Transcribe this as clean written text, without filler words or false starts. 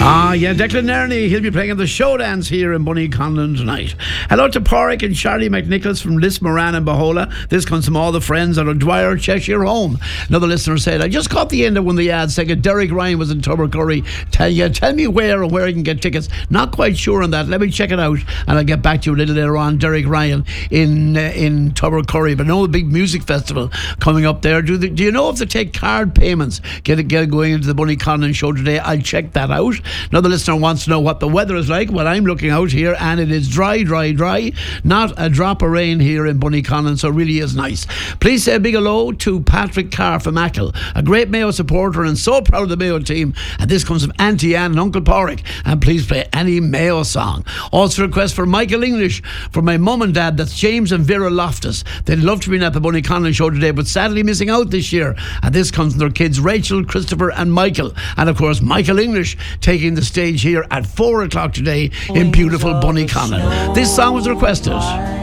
Yeah, Declan Nerney, he'll be playing at the show dance here in Bunnyconlon tonight. Hello to Porrick and Charlie McNicholas from Lismoran and Bahola. This comes from all the friends at O'Dwyer Cheshire Home. Another listener said, I just caught the end of one of the ads saying Derek Ryan was in Tubbercurry. Tell me where and where I can get tickets. Not quite sure on that. Let me check it out and I'll get back to you a little later on. Derek Ryan in Tubbercurry. But I know the big music festival coming up there. Do you know if they take card payments? Get it going into the Bunnyconlon show today. I'll check that out. Another listener wants to know what the weather is like. Well, I'm looking out here and it is dry. Not a drop of rain here in Bunnyconlon, so it really is nice. Please say a big hello to Patrick Carr from Achill, a great Mayo supporter and so proud of the Mayo team. And this comes from Auntie Anne and Uncle Porrick. And please play any Mayo song. Also a request for Michael English for my mum and dad. That's James and Vera Loftus. They'd love to be at the Bunnyconlon show today, but sadly missing out this year. And this comes from their kids Rachel, Christopher and Michael. And of course Michael English taking the stage here at 4 o'clock today in beautiful Bunnyconlon. This song was requested.